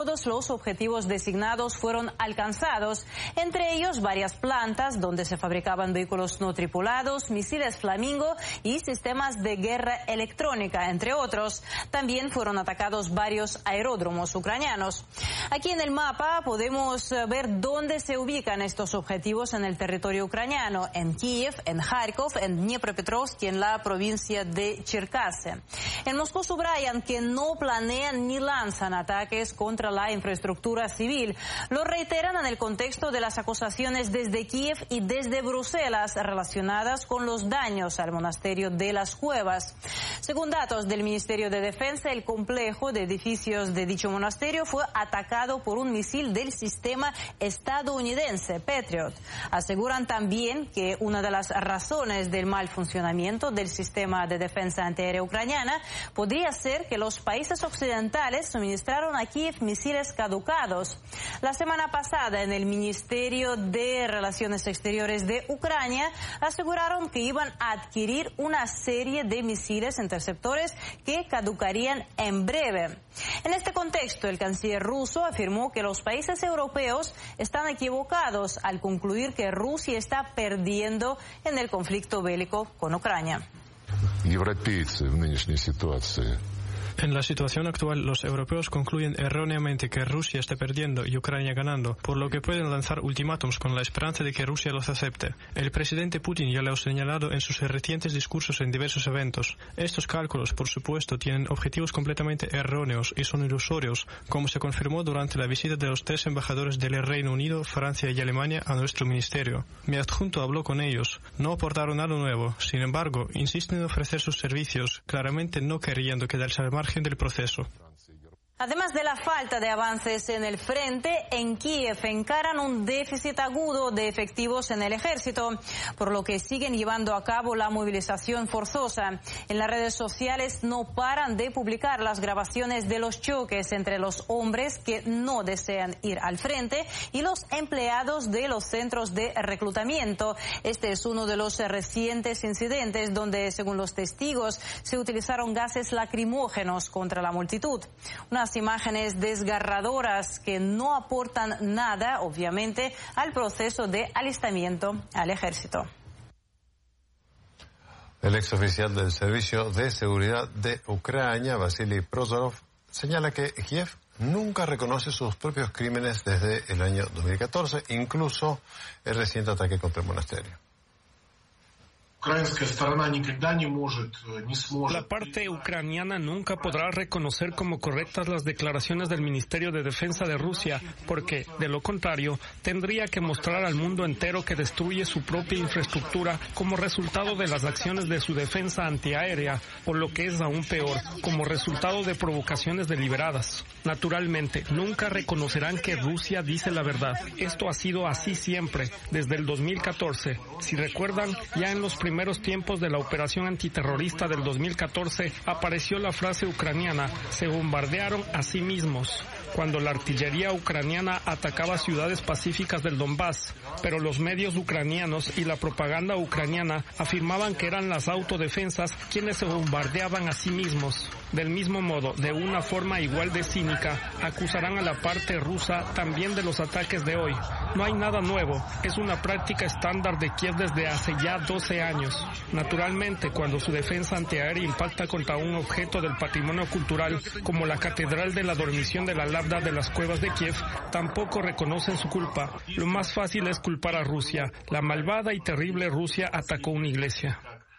Todos los objetivos designados fueron alcanzados, entre ellos varias plantas donde se fabricaban vehículos no tripulados, misiles Flamingo y sistemas de guerra electrónica, entre otros. También fueron atacados varios aeródromos ucranianos. Aquí en el mapa podemos ver dónde se ubican estos objetivos en el territorio ucraniano: en Kiev, en Kharkov, en Dnipropetrovsk y en la provincia de Cherkasy. En Moscú subrayan que no planean ni lanzan ataques contra la infraestructura civil. Lo reiteran en el contexto de las acusaciones desde Kiev y desde Bruselas relacionadas con los daños al monasterio de las Cuevas. Según datos del Ministerio de Defensa, el complejo de edificios de dicho monasterio fue atacado por un misil del sistema estadounidense Patriot. Aseguran también que una de las razones del mal funcionamiento del sistema de defensa antiaérea ucraniana podría ser que los países occidentales suministraron a Kiev misiles caducados. La semana pasada, en el Ministerio de Relaciones Exteriores de Ucrania, aseguraron que iban a adquirir una serie de misiles interceptores que caducarían en breve. En este contexto, el canciller ruso afirmó que los países europeos están equivocados al concluir que Rusia está perdiendo en el conflicto bélico con Ucrania. En la situación actual, los europeos concluyen erróneamente que Rusia está perdiendo y Ucrania ganando, por lo que pueden lanzar ultimátums con la esperanza de que Rusia los acepte. El presidente Putin ya lo ha señalado en sus recientes discursos en diversos eventos. Estos cálculos, por supuesto, tienen objetivos completamente erróneos y son ilusorios, como se confirmó durante la visita de los 3 embajadores del Reino Unido, Francia y Alemania a nuestro ministerio. Mi adjunto habló con ellos. No aportaron nada nuevo. Sin embargo, insisten en ofrecer sus servicios, claramente no queriendo quedarse al margen del proceso. Además de la falta de avances en el frente, en Kiev encaran un déficit agudo de efectivos en el ejército, por lo que siguen llevando a cabo la movilización forzosa. En las redes sociales no paran de publicar las grabaciones de los choques entre los hombres que no desean ir al frente y los empleados de los centros de reclutamiento. Este es uno de los recientes incidentes donde, según los testigos, se utilizaron gases lacrimógenos contra la multitud. Unas imágenes desgarradoras que no aportan nada, obviamente, al proceso de alistamiento al ejército. El exoficial del Servicio de Seguridad de Ucrania, Vasily Prozorov, señala que Kiev nunca reconoce sus propios crímenes desde el año 2014, incluso el reciente ataque contra el monasterio. La parte ucraniana nunca podrá reconocer como correctas las declaraciones del Ministerio de Defensa de Rusia, porque, de lo contrario, tendría que mostrar al mundo entero que destruye su propia infraestructura como resultado de las acciones de su defensa antiaérea, o lo que es aún peor, como resultado de provocaciones deliberadas. Naturalmente, nunca reconocerán que Rusia dice la verdad. Esto ha sido así siempre, desde el 2014. Si recuerdan, ya en los primeros tiempos de la operación antiterrorista del 2014 apareció la frase ucraniana: se bombardearon a sí mismos, cuando la artillería ucraniana atacaba ciudades pacíficas del Donbass, pero los medios ucranianos y la propaganda ucraniana afirmaban que eran las autodefensas quienes se bombardeaban a sí mismos. Del mismo modo, de una forma igual de cínica, acusarán a la parte rusa también de los ataques de hoy. No hay nada nuevo, es una práctica estándar de Kiev desde hace ya 12 años. Naturalmente, cuando su defensa antiaérea impacta contra un objeto del patrimonio cultural, como la Catedral de la Dormición de la Lavda de las Cuevas de Kiev, tampoco reconocen su culpa. Lo más fácil es culpar a Rusia. La malvada y terrible Rusia atacó una iglesia.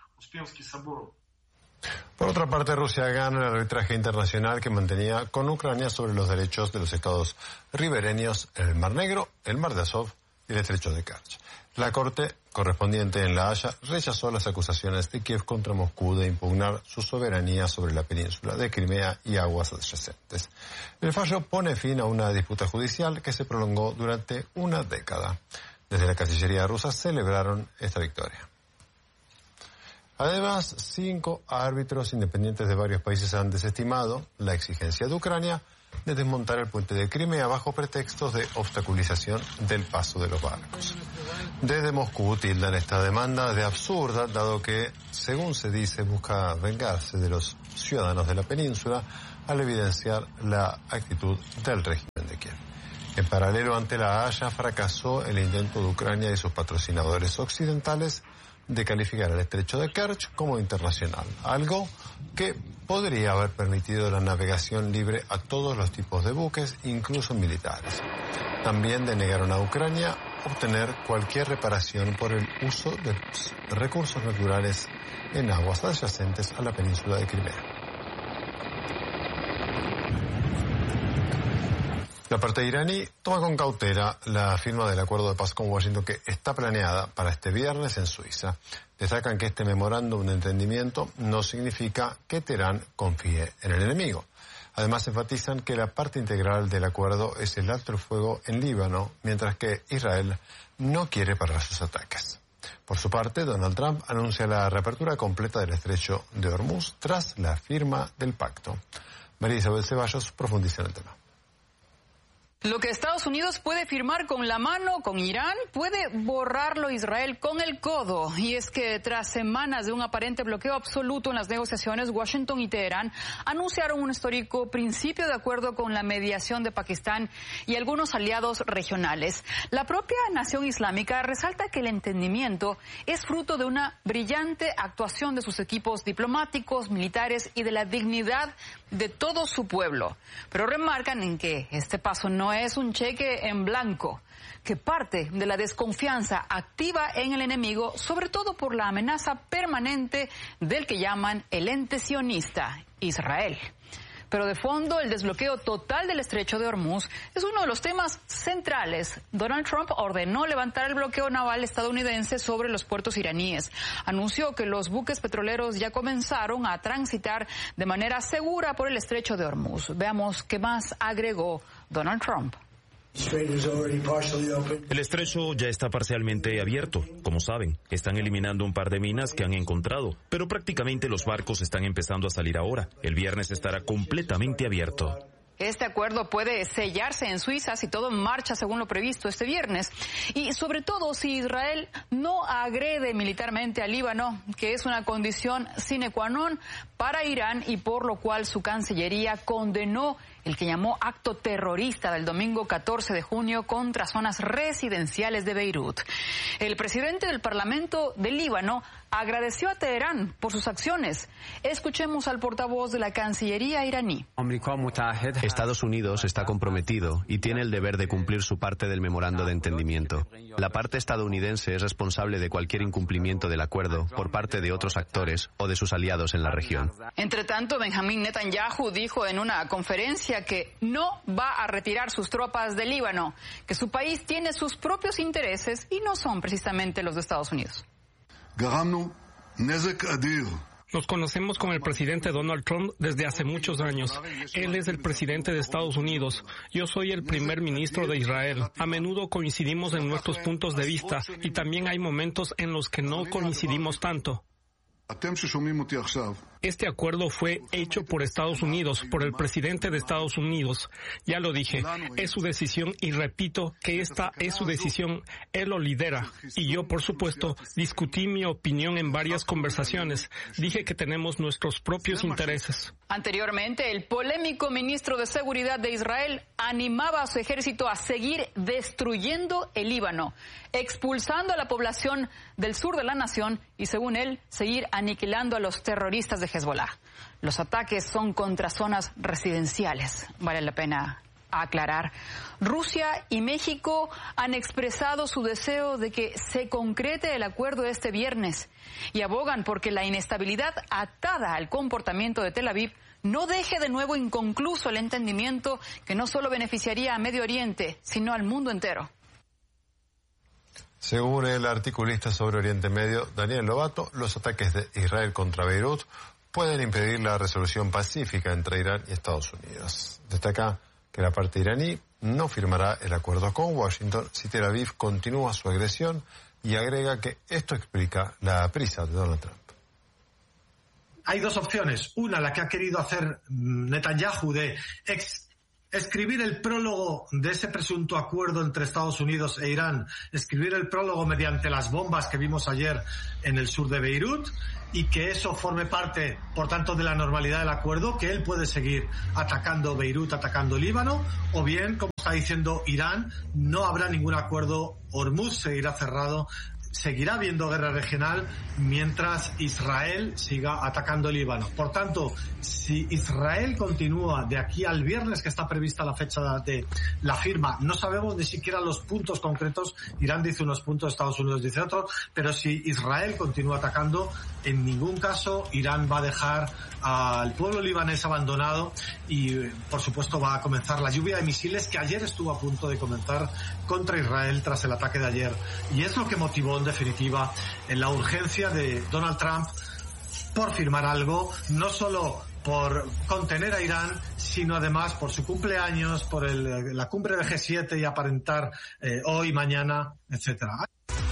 Por otra parte, Rusia gana el arbitraje internacional que mantenía con Ucrania sobre los derechos de los estados ribereños en el Mar Negro, el Mar de Azov y el Estrecho de Kerch. La Corte correspondiente en La Haya rechazó las acusaciones de Kiev contra Moscú de impugnar su soberanía sobre la península de Crimea y aguas adyacentes. El fallo pone fin a una disputa judicial que se prolongó durante una década. Desde la Cancillería rusa celebraron esta victoria. Además, 5 árbitros independientes de varios países han desestimado la exigencia de Ucrania de desmontar el puente de Crimea bajo pretextos de obstaculización del paso de los barcos. Desde Moscú tildan esta demanda de absurda, dado que, según se dice, busca vengarse de los ciudadanos de la península al evidenciar la actitud del régimen. En paralelo, ante la Haya, fracasó el intento de Ucrania y sus patrocinadores occidentales de calificar el estrecho de Kerch como internacional, algo que podría haber permitido la navegación libre a todos los tipos de buques, incluso militares. También denegaron a Ucrania obtener cualquier reparación por el uso de los recursos naturales en aguas adyacentes a la península de Crimea. La parte iraní toma con cautela la firma del acuerdo de paz con Washington que está planeada para este viernes en Suiza. Destacan que este memorándum de entendimiento no significa que Teherán confíe en el enemigo. Además, enfatizan que la parte integral del acuerdo es el alto el fuego en Líbano, mientras que Israel no quiere parar sus ataques. Por su parte, Donald Trump anuncia la reapertura completa del estrecho de Hormuz tras la firma del pacto. María Isabel Ceballos profundiza en el tema. Lo que Estados Unidos puede firmar con la mano con Irán, puede borrarlo Israel con el codo. Y es que tras semanas de un aparente bloqueo absoluto en las negociaciones, Washington y Teherán anunciaron un histórico principio de acuerdo con la mediación de Pakistán y algunos aliados regionales. La propia nación islámica resalta que el entendimiento es fruto de una brillante actuación de sus equipos diplomáticos, militares y de la dignidad de todo su pueblo. Pero remarcan en que este paso no es un cheque en blanco, que parte de la desconfianza activa en el enemigo, sobre todo por la amenaza permanente del que llaman el ente sionista, Israel. Pero de fondo, el desbloqueo total del estrecho de Hormuz es uno de los temas centrales. Donald Trump ordenó levantar el bloqueo naval estadounidense sobre los puertos iraníes. Anunció que los buques petroleros ya comenzaron a transitar de manera segura por el estrecho de Hormuz. Veamos qué más agregó Donald Trump. El estrecho ya está parcialmente abierto. Como saben, están eliminando un par de minas que han encontrado, pero prácticamente los barcos están empezando a salir ahora. El viernes estará completamente abierto. Este acuerdo puede sellarse en Suiza si todo marcha según lo previsto este viernes. Y sobre todo si Israel no agrede militarmente al Líbano, que es una condición sine qua non para Irán y por lo cual su Cancillería condenó el que llamó acto terrorista del domingo 14 de junio contra zonas residenciales de Beirut. El presidente del Parlamento del Líbano agradeció a Teherán por sus acciones. Escuchemos al portavoz de la Cancillería iraní. Estados Unidos está comprometido y tiene el deber de cumplir su parte del memorando de entendimiento. La parte estadounidense es responsable de cualquier incumplimiento del acuerdo por parte de otros actores o de sus aliados en la región. Entre tanto, Benjamín Netanyahu dijo en una conferencia que no va a retirar sus tropas del Líbano, que su país tiene sus propios intereses y no son precisamente los de Estados Unidos. Nos conocemos con el presidente Donald Trump desde hace muchos años. Él es el presidente de Estados Unidos. Yo soy el primer ministro de Israel. A menudo coincidimos en nuestros puntos de vista y también hay momentos en los que no coincidimos tanto. Este acuerdo fue hecho por Estados Unidos, por el presidente de Estados Unidos. Ya lo dije, es su decisión y repito que esta es su decisión. Él lo lidera. Y yo, por supuesto, discutí mi opinión en varias conversaciones. Dije que tenemos nuestros propios intereses. Anteriormente, el polémico ministro de Seguridad de Israel animaba a su ejército a seguir destruyendo el Líbano, expulsando a la población del sur de la nación y, según él, seguir aniquilando a los terroristas de Hezbollah. Los ataques son contra zonas residenciales, vale la pena aclarar. Rusia y México han expresado su deseo de que se concrete el acuerdo este viernes y abogan porque la inestabilidad atada al comportamiento de Tel Aviv no deje de nuevo inconcluso el entendimiento que no solo beneficiaría a Medio Oriente, sino al mundo entero. Según el articulista sobre Oriente Medio, Daniel Lobato, los ataques de Israel contra Beirut pueden impedir la resolución pacífica entre Irán y Estados Unidos. Destaca que la parte iraní no firmará el acuerdo con Washington si Tel Aviv continúa su agresión y agrega que esto explica la prisa de Donald Trump. Hay dos opciones. Una, la que ha querido hacer Netanyahu de escribir el prólogo de ese presunto acuerdo entre Estados Unidos e Irán, escribir el prólogo mediante las bombas que vimos ayer en el sur de Beirut, y que eso forme parte, por tanto, de la normalidad del acuerdo, que él puede seguir atacando Beirut, atacando Líbano, o bien, como está diciendo Irán, no habrá ningún acuerdo, Hormuz seguirá cerrado, seguirá habiendo guerra regional mientras Israel siga atacando Líbano. Por tanto, si Israel continúa de aquí al viernes, que está prevista la fecha de la firma, no sabemos ni siquiera los puntos concretos, Irán dice unos puntos, Estados Unidos dice otros, pero si Israel continúa atacando, en ningún caso Irán va a dejar al pueblo libanés abandonado y, por supuesto, va a comenzar la lluvia de misiles que ayer estuvo a punto de comenzar contra Israel tras el ataque de ayer. Y es lo que motivó, en definitiva, en la urgencia de Donald Trump por firmar algo, no solo por contener a Irán, sino además por su cumpleaños, por la cumbre de G7 y aparentar hoy, mañana, etcétera.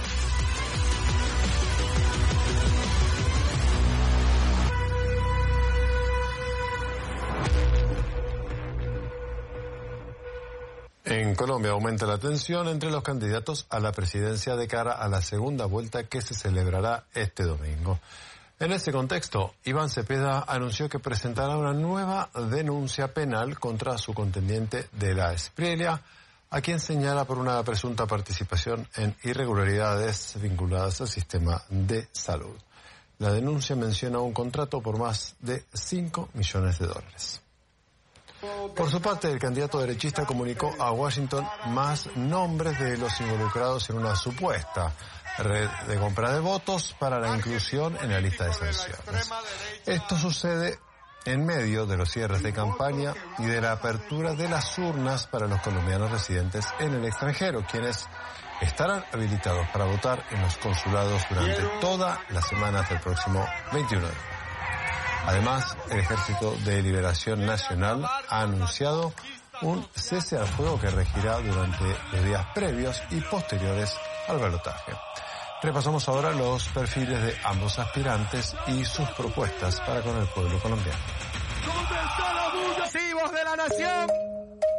En Colombia aumenta la tensión entre los candidatos a la presidencia de cara a la segunda vuelta que se celebrará este domingo. En este contexto, Iván Cepeda anunció que presentará una nueva denuncia penal contra su contendiente de la Espriella, a quien señala por una presunta participación en irregularidades vinculadas al sistema de salud. La denuncia menciona un contrato por más de $5 millones. Por su parte, el candidato derechista comunicó a Washington más nombres de los involucrados en una supuesta red de compra de votos para la inclusión en la lista de sanciones. Esto sucede en medio de los cierres de campaña y de la apertura de las urnas para los colombianos residentes en el extranjero, quienes estarán habilitados para votar en los consulados durante toda la semana hasta el próximo 21 de junio. Además, el Ejército de Liberación Nacional ha anunciado un cese al fuego que regirá durante los días previos y posteriores al balotaje. Repasamos ahora los perfiles de ambos aspirantes y sus propuestas para con el pueblo colombiano. ¡Voz de la nación!